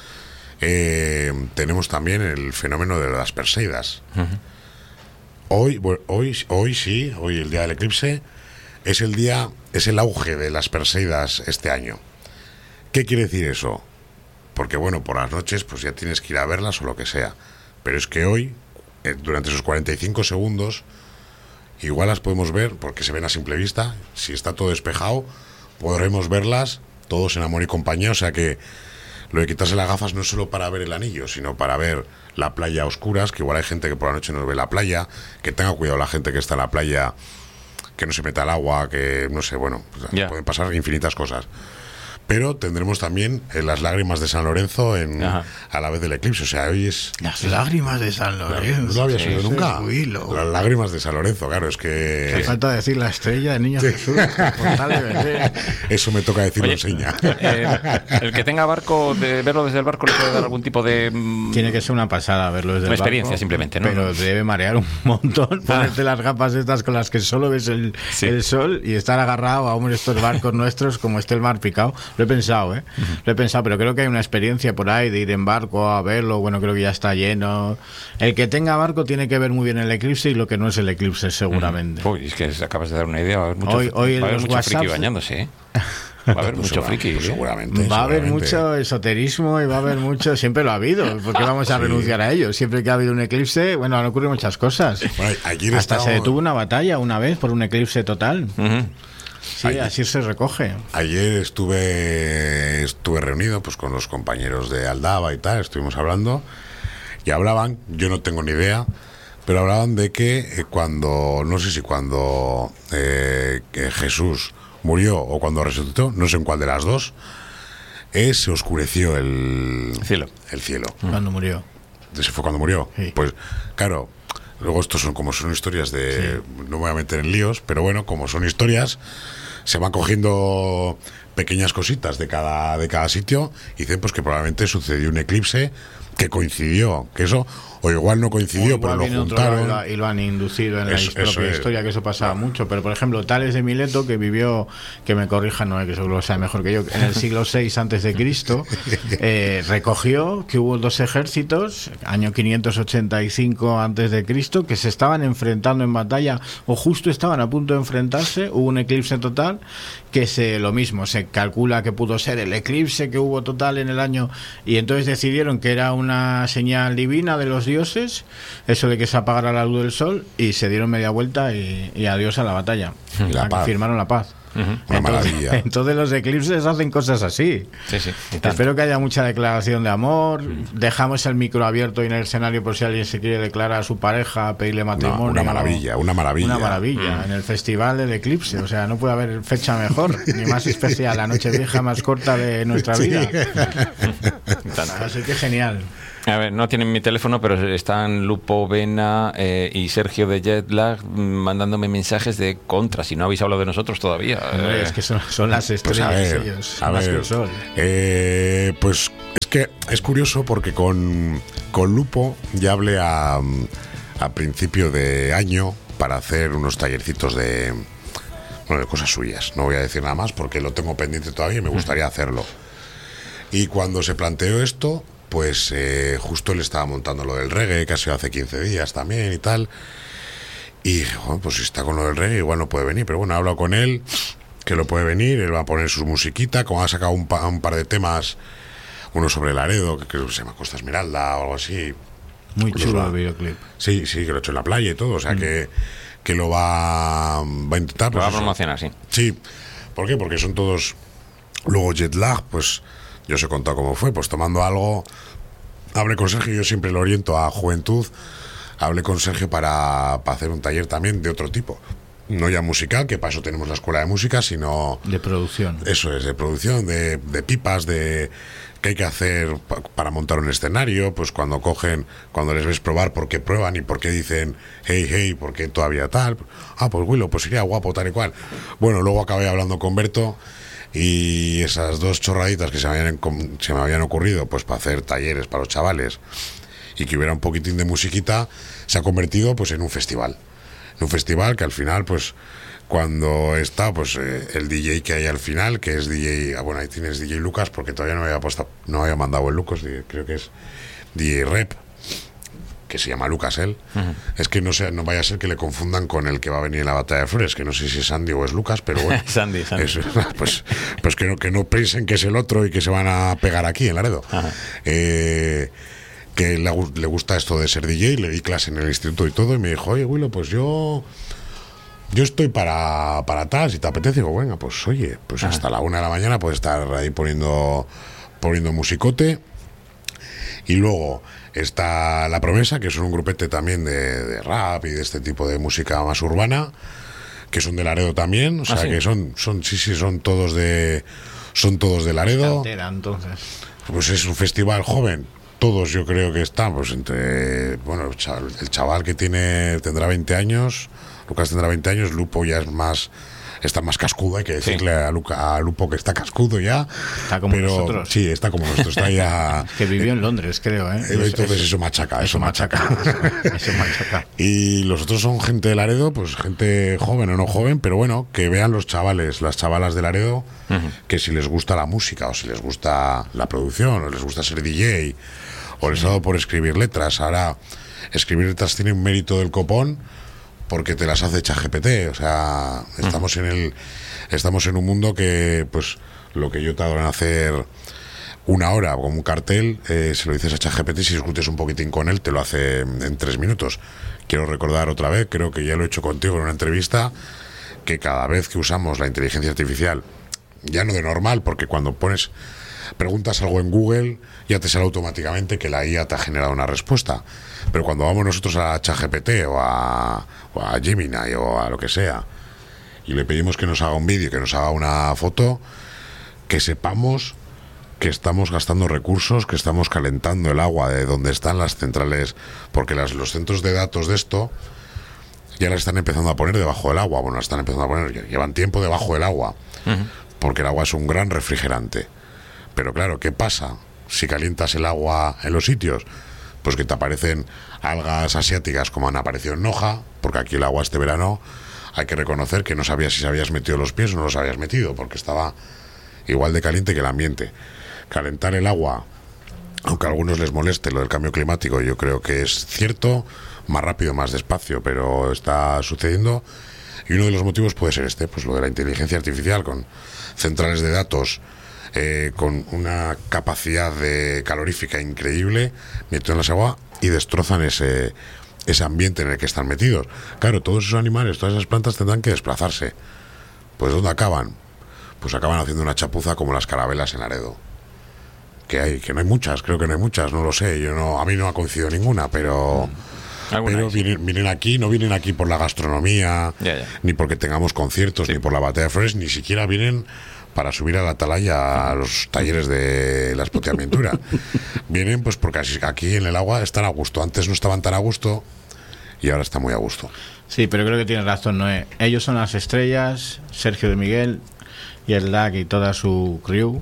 eh, tenemos también el fenómeno de las Perseidas. Uh-huh. Hoy, bueno, hoy, hoy sí, hoy el día del eclipse, es el día, es el auge de las Perseidas este año. ¿Qué quiere decir eso? Porque bueno, por las noches pues ya tienes que ir a verlas o lo que sea, pero es que hoy, eh, durante esos cuarenta y cinco segundos, igual las podemos ver, porque se ven a simple vista. Si está todo despejado, podremos verlas todos en amor y compañía. O sea que lo de quitarse las gafas no es solo para ver el anillo, sino para ver la playa a oscuras, que igual hay gente que por la noche no ve la playa, que tenga cuidado la gente que está en la playa, que no se meta al agua, que no sé, bueno, pues yeah. pueden pasar infinitas cosas. Pero tendremos también eh, las lágrimas de San Lorenzo en, a la vez del eclipse. O sea, hoy es... Las lágrimas de San Lorenzo. No lo había sí, oído nunca. Juilo. Las lágrimas de San Lorenzo, claro, es que... Hace falta decir la estrella de Niño sí. Jesús. Eso me toca decirlo en seña. Eh, el que tenga barco, de verlo desde el barco, ¿le puede dar algún tipo de...? Tiene que ser una pasada verlo desde una el barco. Una experiencia simplemente, ¿no? Pero te debe marear un montón ponerte ah. las gafas estas con las que solo ves el, sí. el sol y estar agarrado a uno de estos barcos nuestros como esté el mar picado. Lo he pensado, ¿eh? Uh-huh. Lo he pensado, pero creo que hay una experiencia por ahí de ir en barco a verlo. Bueno, creo que ya está lleno. El que tenga barco tiene que ver muy bien el eclipse y lo que no es el eclipse, seguramente. Uh-huh. Uy, es que acabas de dar una idea. Va a haber mucho, hoy hoy va a haber los mucho WhatsApp friki bañándose, ¿eh? Va a haber Pues mucho segura- friki. pues ¿eh? seguramente. Va a haber seguramente. mucho esoterismo y va a haber mucho, siempre lo ha habido, porque vamos a Sí. renunciar a ello. Siempre que ha habido un eclipse, bueno, han ocurrido muchas cosas. Bueno, ayer Hasta estaba- se detuvo una batalla una vez por un eclipse total. Ujú. Sí, Ayer- así se recoge. Ayer estuve estuve reunido pues con los compañeros de Aldaba y tal, estuvimos hablando y hablaban, yo no tengo ni idea, pero hablaban de que eh, cuando, no sé si cuando eh, que Jesús murió o cuando resucitó, no sé en cuál de las dos, eh, se oscureció el Cielo. El cielo. Cuando murió. ¿Ese fue cuando murió? Sí. Pues claro, luego estos son como son historias de... No me voy a meter en líos, pero bueno, como son historias, se van cogiendo pequeñas cositas de cada, de cada sitio y dicen pues que probablemente sucedió un eclipse que coincidió, que eso, o igual no coincidió, O pero igual lo viene otro lado juntaron. y lo ha- y lo han inducido en la Eso- his- propia eso es. historia, que eso pasaba mucho. Pero, por ejemplo, Tales de Mileto, que vivió, que me corrija, no, que seguro lo sabe mejor que yo, en el siglo seis antes de Cristo, eh, recogió que hubo dos ejércitos, año quinientos ochenta y cinco antes de Cristo, que se estaban enfrentando en batalla, o justo estaban a punto de enfrentarse, hubo un eclipse total, que se lo mismo, se calcula que pudo ser el eclipse que hubo total en el año, y entonces decidieron que era una señal divina de los dioses, eso de que se apagara la luz del sol, y se dieron media vuelta y, y adiós a la batalla. Y la Ah, paz. Firmaron la paz. Una Entonces, maravilla. entonces los eclipses hacen cosas así. Sí, sí. y tanto. Espero que haya mucha declaración de amor. Dejamos el micro abierto y en el escenario por si alguien se quiere declarar a su pareja, pedirle No, matrimonio. una maravilla, una maravilla. Una maravilla. En el festival del eclipse. O sea, no puede haber fecha mejor ni más especial. La noche vieja más corta de nuestra vida. Y tanto. Así que genial. A ver, no tienen mi teléfono, pero están Lupo, Vena eh, y Sergio de Jetlag mm, mandándome mensajes de contra, si no habéis hablado de nosotros todavía. Hombre, Eh, es que son, son las Pues estrellas a ver, ellos. a más ver, que el sol. eh, pues es que es curioso porque con, con Lupo ya hablé a, a principio de año para hacer unos tallercitos de, bueno, de cosas suyas. No voy a decir nada más porque lo tengo pendiente todavía y me gustaría hacerlo. Y cuando se planteó esto, pues eh, justo él estaba montando lo del reggae, casi hace quince días también y tal. Y dije, bueno, pues si está con lo del reggae, igual no puede venir. Pero bueno, he hablado con él, que lo puede venir, él va a poner su musiquita, como ha sacado un, pa- un par de temas, uno sobre Laredo, que creo que se llama Costa Esmeralda o algo así. Muy los chulo va- el videoclip. Sí, sí, que lo ha hecho en la playa y todo, o sea que, que lo va, va a intentar. lo Pues va a eso. promocionar, sí. Sí, ¿por qué? Porque son todos. Luego Jetlag, pues yo os he contado cómo fue, pues tomando algo. Hablé con Sergio, yo siempre lo oriento a juventud. Hablé con Sergio para, para hacer un taller también de otro tipo. No ya musical, que para eso tenemos la escuela de música, sino. De producción. Eso es, de producción, de, de pipas, de qué hay que hacer pa- para montar un escenario, pues cuando cogen, cuando les ves probar, por qué prueban y por qué dicen, hey, hey, por qué todavía tal. Ah, pues Willow, pues sería guapo, tal y cual. Bueno, luego acabé hablando con Berto y esas dos chorraditas que se me habían, com- se me habían ocurrido, pues para hacer talleres para los chavales y que hubiera un poquitín de musiquita, se ha convertido pues en un festival. En un festival que al final, pues cuando está pues eh, el D J que hay al final, que es D J, ah, bueno, ahí tienes D J Lucas, porque todavía no me había puesto, no me había mandado el Lucas, di- creo que es D J Rep, que se llama Lucas él. Es que no sé, no vaya a ser que le confundan con el que va a venir en la batalla de flores, que no sé si es Sandy o es Lucas, pero bueno. Sandy, Sandy. Eso, pues, pues que no, que no piensen que es el otro y que se van a pegar aquí en Laredo. Eh, que le, gu- le gusta esto de ser D J, le di clase en el instituto y todo, y me dijo, oye, Willow, pues yo yo estoy para, para tal, si te apetece. Digo, venga, pues oye, pues hasta la una de la mañana puedes estar ahí poniendo, poniendo musicote. Y luego está La Promesa, que son un grupete también de, de rap y de este tipo de música más urbana, que son de Laredo también, o sea, ¿Ah, sí? que son, son, sí, sí, son todos de, son todos de Laredo. Cantera, entonces. Pues es un festival joven. Todos yo creo que están, pues entre, bueno, el chaval, el chaval que tiene, tendrá veinte años, Lucas tendrá veinte años, Lupo ya es más, está más cascudo, hay que decirle a, Luca, a Lupo que está cascudo ya. Está como pero, nosotros. Sí, está como nosotros, está ya... Que vivió en Londres, creo, ¿eh? Entonces eso machaca, eso machaca. Eso machaca. Y los otros son gente de Laredo, pues gente joven o no joven, pero bueno, que vean los chavales, las chavalas de Laredo, que si les gusta la música, o si les gusta la producción, o les gusta ser D J, o les ha dado por escribir letras. Ahora, escribir letras tiene un mérito del copón, porque te las hace ChatGPT. O sea, estamos en el estamos en un mundo que, pues, lo que yo tardo en hacer una hora con un cartel, eh, se lo dices a ChatGPT, si discutes un poquitín con él, te lo hace en tres minutos. Quiero recordar otra vez, creo que ya lo he hecho contigo en una entrevista, que cada vez que usamos la inteligencia artificial, ya no de normal, porque cuando pones preguntas algo en Google, ya te sale automáticamente que la I A te ha generado una respuesta. Pero cuando vamos nosotros a ChatGPT o a, o a Gemini o a lo que sea, y le pedimos que nos haga un vídeo, que nos haga una foto, que sepamos que estamos gastando recursos, que estamos calentando el agua de donde están las centrales, porque las, los centros de datos de esto ya las están empezando a poner debajo del agua. Bueno, las están empezando a poner, llevan tiempo debajo del agua, uh-huh. porque el agua es un gran refrigerante. Pero claro, ¿qué pasa si calientas el agua en los sitios? Pues que te aparecen algas asiáticas como han aparecido en Noja, porque aquí el agua este verano hay que reconocer que no sabías si se habías metido los pies o no los habías metido, porque estaba igual de caliente que el ambiente. Calentar el agua, aunque a algunos les moleste lo del cambio climático, yo creo que es cierto, más rápido, más despacio, pero está sucediendo. Y uno de los motivos puede ser este, pues lo de la inteligencia artificial, con centrales de datos eh, con una capacidad de calorífica increíble, meten en las agua y destrozan ese, ese ambiente en el que están metidos. Claro, todos esos animales, todas esas plantas tendrán que desplazarse. Pues ¿dónde acaban? Pues acaban haciendo una chapuza como las carabelas en Aredo. Que hay, que no hay muchas, creo que no hay muchas, no lo sé, yo no, a mí no ha coincidido ninguna, pero, pero vienen, vienen aquí, no vienen aquí por la gastronomía, ya, ya. ni porque tengamos conciertos, sí. ni por la batalla de flores, ni siquiera vienen para subir a la atalaya a los talleres de la espoteaventura. Vienen pues porque aquí en el agua están a gusto, antes no estaban tan a gusto y ahora está muy a gusto. Sí, pero creo que tienes razón, Noé. Ellos son las estrellas, Sergio de Miguel y el D A C y toda su crew,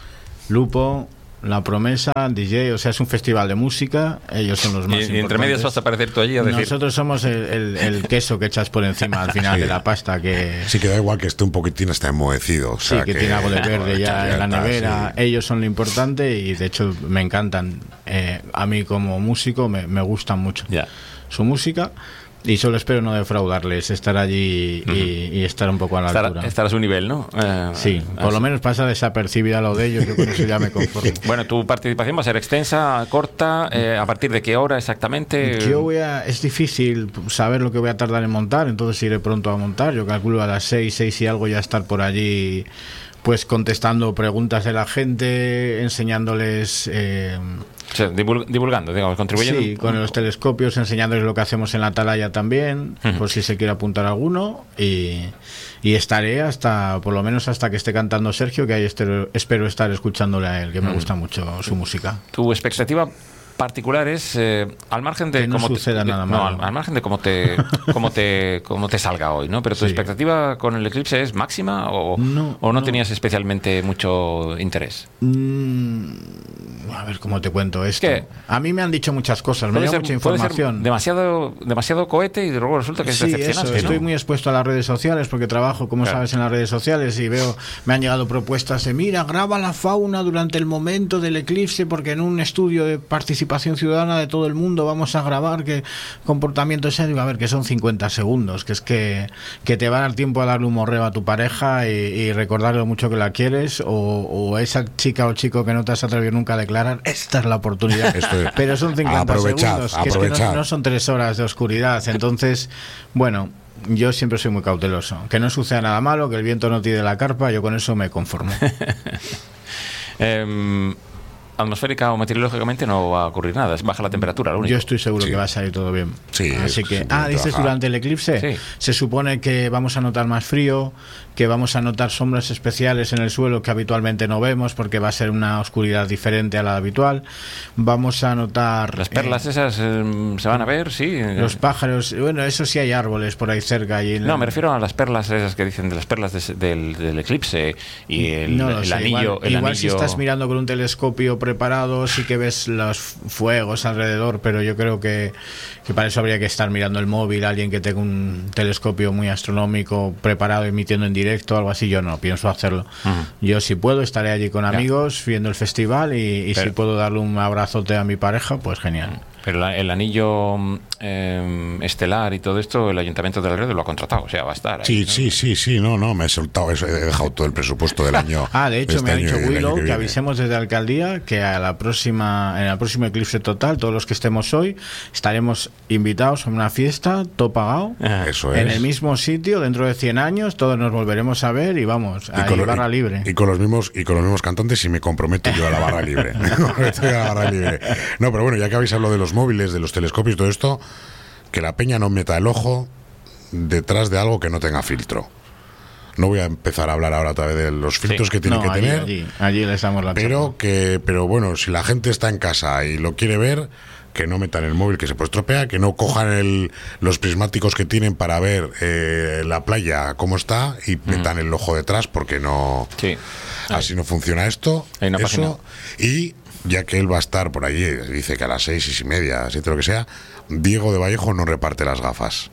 Lupo, La Promesa, D J, o sea, es un festival de música, ellos son los más y, importantes. Y entre medias vas a aparecer tú allí a decir... Nosotros somos el, el, el queso que echas por encima al final sí. de la pasta. Que sí, que da igual que esté un poquitín hasta enmohecido. O sea, sí, que, que tiene algo de verde ya en la nevera. Sí. Ellos son lo importante y de hecho me encantan. Eh, a mí como músico me, me gustan mucho yeah. su música. Y solo espero no defraudarles, estar allí y, uh-huh. y estar un poco a la estar, altura. Estar a su nivel, ¿no? Eh, sí, por así. Lo menos pasa desapercibida lo de ellos, yo con eso ya me conformo. Bueno, tu participación va a ser extensa, corta, eh, ¿a partir de qué hora exactamente? Yo voy a, es difícil saber lo que voy a tardar en montar, entonces iré pronto a montar, yo calculo a las seis, seis y algo ya estar por allí, pues contestando preguntas de la gente, enseñándoles... Eh, O sea, divulg- divulgando, digamos, contribuyendo. Sí, con los telescopios, enseñándoles lo que hacemos en la atalaya también, uh-huh. por si se quiere apuntar alguno. Y, y estaré hasta, por lo menos hasta que esté cantando Sergio, que ahí espero, espero estar escuchándole a él, que me uh-huh. gusta mucho su música. ¿Tu expectativa particular es, eh, al margen de que no cómo suceda te, nada no, malo. al, al margen de cómo te, cómo te, cómo te salga hoy, ¿no? Pero tu sí. expectativa con el eclipse es máxima o no, o no, no. tenías especialmente mucho interés. Mm, a ver cómo te cuento esto. ¿Qué? A mí me han dicho muchas cosas, me llega mucha información. Demasiado, demasiado cohete y luego resulta que es sí, decepcionante. Eso, ¿no? Estoy muy expuesto a las redes sociales porque trabajo, como claro. sabes, en las redes sociales y veo, me han llegado propuestas de mira, graba la fauna durante el momento del eclipse porque en un estudio de participación ciudadana de todo el mundo vamos a grabar que comportamiento ese, digo, a ver, que son cincuenta segundos, que es que, que te va a dar tiempo a darle un morreo a tu pareja y, y recordarle lo mucho que la quieres, o, o esa chica o chico que no te has atrevido nunca a declarar, esta es la oportunidad. Es, pero son cincuenta aprovechad, segundos, que, es que no, no son tres horas de oscuridad, entonces, bueno, yo siempre soy muy cauteloso, que no suceda nada malo, que el viento no tire la carpa, yo con eso me conformo. eh, atmosférica o meteorológicamente no va a ocurrir nada, es baja la temperatura, lo único. Yo estoy seguro sí. que va a salir todo bien. Sí, así que, sí, ah, dices baja. Durante el eclipse, sí. se supone que vamos a notar más frío, que vamos a notar sombras especiales en el suelo que habitualmente no vemos porque va a ser una oscuridad diferente a la habitual. Vamos a notar... Las perlas eh, esas eh, se van a ver, sí. Los pájaros, bueno, eso sí hay árboles por ahí cerca. Y no, me refiero a las perlas esas que dicen de las perlas de, del, del eclipse y el, no el sé, anillo. Igual, el igual anillo... si estás mirando con un telescopio preparado, sí que ves los fuegos alrededor, pero yo creo que, que para eso habría que estar mirando el móvil, alguien que tenga un telescopio muy astronómico preparado, emitiendo en directo, algo así. Yo no pienso hacerlo. Uh-huh. Yo, si puedo, estaré allí con amigos, yeah. viendo el festival y, y si puedo darle un abrazote a mi pareja, pues genial. Pero la, el anillo eh, estelar y todo esto, el Ayuntamiento de Laredo lo ha contratado, o sea, va a estar ahí, Sí, ¿no? sí, sí, sí, no, no, me he soltado eso, he dejado todo el presupuesto del año. Ah, de hecho, este me ha año dicho y el año Willow que, viene. avisemos desde la alcaldía que a la próxima, en el próximo eclipse total, todos los que estemos hoy, estaremos invitados a una fiesta, todo pagado, Eso en es. el mismo sitio, dentro de cien años, todos nos volveremos a ver y vamos, a con, barra y, libre. y con los mismos y con los mismos cantantes y me comprometo yo a la barra libre. Me comprometo yo a la barra libre. No, pero bueno, ya que habéis hablado de los móviles, de los telescopios, todo esto, que la peña no meta el ojo detrás de algo que no tenga filtro. No voy a empezar a hablar ahora otra vez de los filtros Sí. que tiene No, que allí, tener. allí, allí les damos la Pero chapa. que, pero bueno, si la gente está en casa y lo quiere ver, que no metan el móvil que se puede estropear, que no cojan el, los prismáticos que tienen para ver eh, la playa cómo está y mm. metan el ojo detrás, porque no, Sí. así no funciona esto. Hay una página. Eso, y ya que él va a estar por allí, dice que a las seis, seis y media, siete, lo que sea, Diego de Vallejo no reparte las gafas.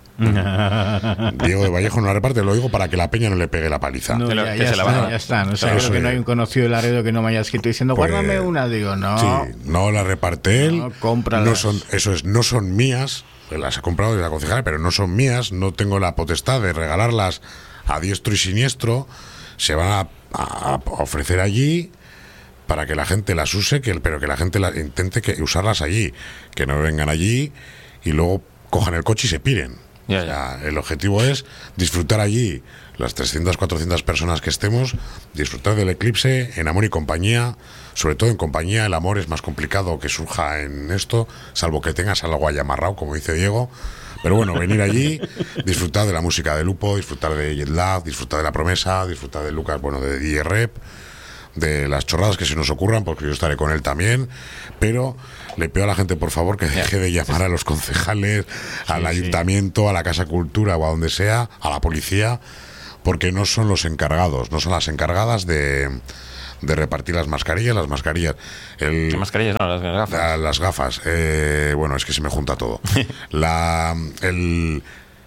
Diego de Vallejo no la reparte, lo digo para que la peña no le pegue la paliza. No, Que lo- ya, que ya se la está, van a- ya está. No sé, Claro, creo que eso no es. hay un conocido de Laredo que no me haya escrito diciendo, Pues, guárdame una. Digo, no. Sí, no la reparte él. No, cómpralas. No son, eso es, no son mías. Las he comprado de la concejala, pero no son mías. No tengo la potestad de regalarlas a diestro y siniestro. Se van a, a- a ofrecer allí para que la gente las use, que, pero que la gente la, intente que, usarlas allí. Que no vengan allí y luego cojan el coche y se piren. Ya, O sea, el objetivo es disfrutar allí, las trescientas, cuatrocientas personas que estemos, disfrutar del eclipse en amor y compañía. Sobre todo en compañía, el amor es más complicado que surja en esto, salvo que tengas algo ahí amarrado, como dice Diego. Pero bueno, venir allí, disfrutar de la música de Lupo, disfrutar de Jetlab, disfrutar de La Promesa, disfrutar de Lucas, bueno, de D J Rep, de las chorradas que se nos ocurran, porque yo estaré con él también. Pero le pido a la gente, por favor, que deje de llamar a los concejales, al sí. ayuntamiento, a la Casa Cultura o a donde sea, a la policía, porque no son los encargados, no son las encargadas de, de repartir las mascarillas, las mascarillas. El, Las mascarillas, no, las gafas. la- las gafas. Eh, bueno, es que se me junta todo. la, el,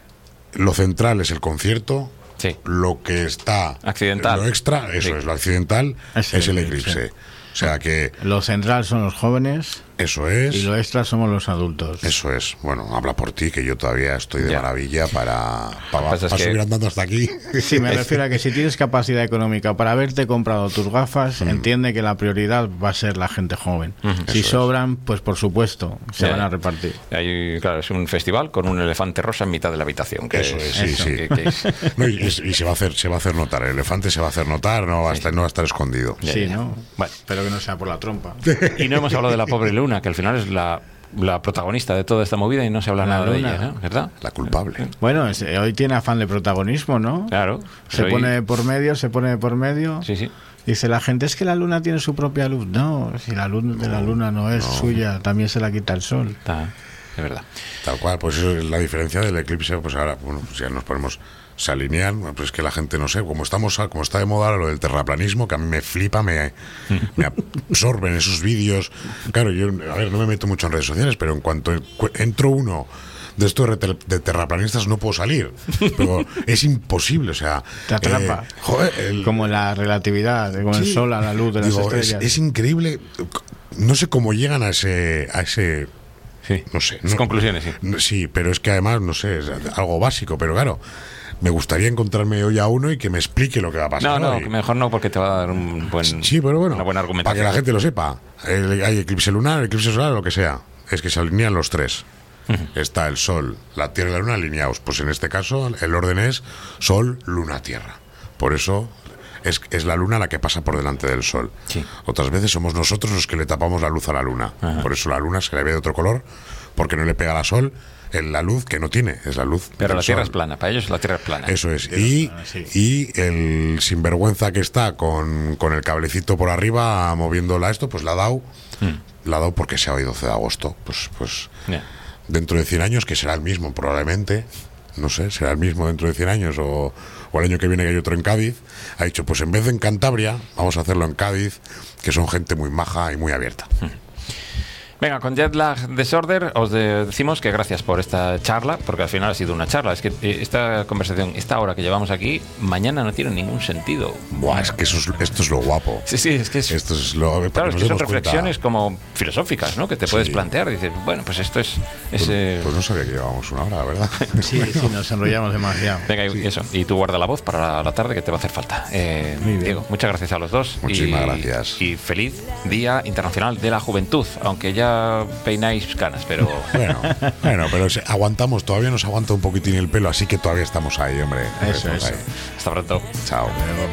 lo central es el concierto. Sí. Lo que está Accidental. lo extra, eso Sí. es, lo accidental Es es, el el eclipse. eclipse. O sea que Lo central son los jóvenes eso es. y lo extra somos los adultos. Eso es. Bueno, habla por ti, que yo todavía estoy de Ya. maravilla para, para, pasa es para que- subir andando hasta aquí. Sí, me refiero a que si tienes capacidad económica para haberte comprado tus gafas, entiende que la prioridad va a ser la gente joven. Si Eso sobran, pues por supuesto, se Ya, van a ya. repartir. Hay, claro, es un festival con un elefante rosa en mitad de la habitación. Que Eso es, sí, eso, sí. que- que es- No, y, y se va a hacer, se va a hacer notar. El elefante se va a hacer notar, no va a estar, no va a estar escondido. Ya, Sí, ya. ¿no? Bueno. Espero que no sea por la trompa. Y no hemos hablado de la pobre Luna, que al final es la, la protagonista de toda esta movida y no se habla La nada Luna. de ella, ¿no? ¿Verdad? La culpable. Bueno, es- hoy tiene afán de protagonismo, ¿no? Claro. Se Soy- pone por medio, se pone por medio. Sí, sí. Dice la gente, es que la luna tiene su propia luz. No, si la luz de la luna no es suya, también se la quita el sol. Está, es verdad. Tal cual, pues eso es la diferencia del eclipse. Pues ahora, bueno, pues ya nos ponemos, se alinean, pues es que la gente, no sé, como estamos, como está de moda ahora lo del terraplanismo, que a mí me flipa, me, me absorben esos vídeos. Claro, yo, a ver, no me meto mucho en redes sociales, pero en cuanto entro uno de estos de, de terraplanistas no puedo salir. Pero es imposible, o sea. Te atrapa. eh, joder, el- Como la relatividad, como el Sí. sol a la luz de las Digo, es, estrellas. es increíble. No sé cómo llegan a ese, a ese, Sí. no sé. Sus no- conclusiones, sí. no- Sí, pero es que además, no sé, es algo básico, pero claro, me gustaría encontrarme hoy a uno y que me explique lo que va a pasar. No, no, hoy. que mejor no, porque te va a dar un buen, Sí, pero bueno, una buena para argumentación. que la gente lo sepa. El- hay eclipse lunar, eclipse solar, lo que sea. Es que se alinean los tres. Está el Sol, la Tierra y la Luna alineados. Pues en este caso el orden es Sol, Luna, Tierra. Por eso es, es la Luna la que pasa por delante del Sol. Sí. Otras veces somos nosotros los que le tapamos la luz a la Luna. Ajá. Por eso la Luna se le ve de otro color, porque no le pega la Sol en la luz que no tiene, es la luz Pero del la Tierra Sol. es plana, para ellos la Tierra es plana. Eso es. Y, Ah, sí. y el sinvergüenza que está con, con el cablecito por arriba moviéndola esto, pues la ha dado. La ha dado porque sea hoy doce de agosto. Pues, pues Ya. dentro de cien años, que será el mismo probablemente. No sé, será el mismo dentro de cien años o, o el año que viene que hay otro en Cádiz. Ha dicho, pues en vez de en Cantabria, vamos a hacerlo en Cádiz, que son gente muy maja y muy abierta. Venga, con Jet Lag Disorder os de- decimos que gracias por esta charla, porque al final ha sido una charla. Es que eh, esta conversación, esta hora que llevamos aquí, mañana no tiene ningún sentido. Buah, es que eso es- esto es lo guapo. Sí, sí, es que es... Esto es lo para Claro, es nos que son demos cuenta. reflexiones como filosóficas, ¿no? Que te puedes Sí. plantear. Dices, bueno, pues esto es... es Pues, eh, pues no sabía que llevábamos una hora, la verdad. Sí, sí, nos enrollamos demasiado. Venga, y eso. Y tú guarda la voz para la, la tarde que te va a hacer falta. Eh, Muy bien. Diego, muchas gracias a los dos. Muchísimas y, gracias. Y feliz Día Internacional de la Juventud, aunque ya peináis canas, pero... Bueno, bueno, pero se- aguantamos, todavía nos aguanta un poquitín el pelo, así que todavía estamos ahí, hombre. Eso, Estamos eso. ahí. Hasta pronto. Chao.